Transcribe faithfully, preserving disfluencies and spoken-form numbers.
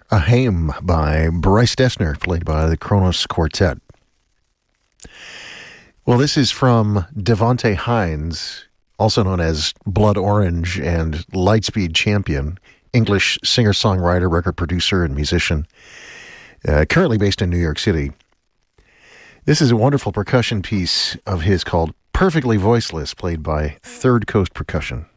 A Hymn by Bryce Dessner, played by the Kronos Quartet. Well, this is from Devonte Hines, also known as Blood Orange and Lightspeed Champion, English singer-songwriter, record producer, and musician, uh, currently based in New York City. This is a wonderful percussion piece of his called Perfectly Voiceless, played by Third Coast Percussion.